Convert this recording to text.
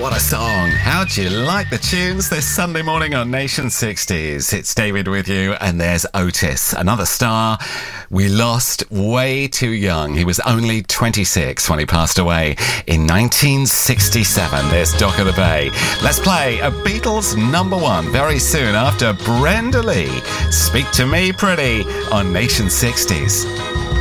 What a song. How'd you like the tunes this Sunday morning on Nation 60s? It's David with you, and there's Otis, another star we lost way too young. He was only 26 when he passed away in 1967. There's Dock of the Bay. Let's play a Beatles number one very soon after Brenda Lee. Speak to Me Pretty on Nation 60s.